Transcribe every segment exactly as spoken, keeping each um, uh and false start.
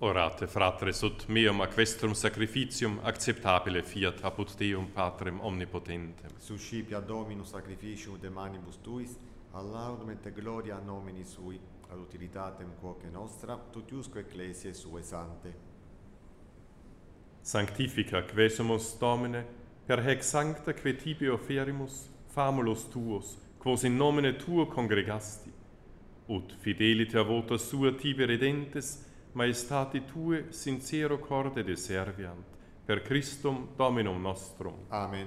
Orate, fratres, ut meum aquestrum sacrificium acceptabile fiat apud Deum Patrem omnipotentem. Suscipia Dominus sacrificium de manibus tuis, ad laudum et gloria nomini sui, ad utilitatem quoque nostra, tutiusque ecclesiae sue sante. Sanctifica quesumus, Domine, per hec sancta que tibi offerimus, famulus tuos, quos in nomine tuo congregasti, ut fideliter vota sua tibi redentes, maestati tue sincero corde deserviant, per Christum Dominum nostrum. Amen.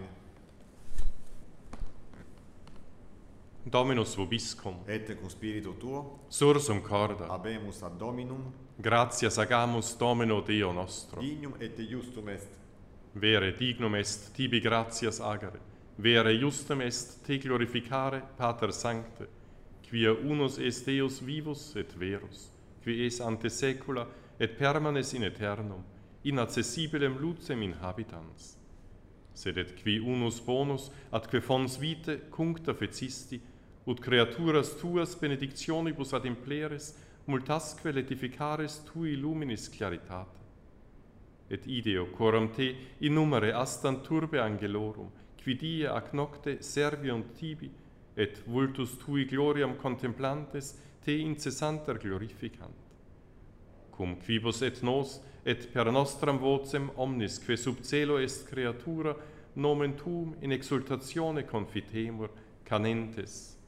Dominus vobiscum, Et cum spiritu tuo, sursum corda, habemus ad Dominum, gratias agamus Domino Deo nostro. dignum et justum est. Vere dignum est tibi gratias agere, vere justum est te glorificare, Pater Sancte, quia unus est Deus vivus et verus, qui es ante saecula et permanes in aeternum, inaccessibilem lucem in habitans. Sed et qui unus bonus ad que fons vitae cuncta fecisti, ut creaturas tuas benedictionibus ad impleres, multasque letificares tui luminis claritate. Et ideo coram te in numere astant turbe angelorum, qui die ac nocte serviunt tibi, et vultus tui gloriam contemplantes te incessanter glorificant. Cum quibus et nos, et per nostram vocem omnis, que sub celo est creatura, nomen tuum in exultatione confitemur, canentes.